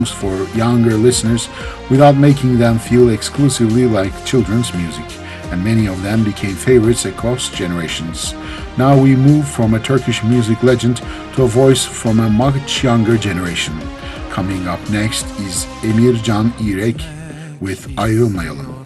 songs for younger listeners without making them feel exclusively like children's music, and many of them became favorites across generations. Now we move from a Turkish music legend to a voice from a much younger generation. Coming up next is Emircan İrek with Ayrılmayalım.